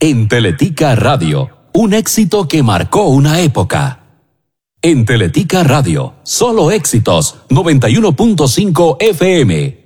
En Teletica Radio, un éxito que marcó una época. En Teletica Radio, solo éxitos, 91.5 FM.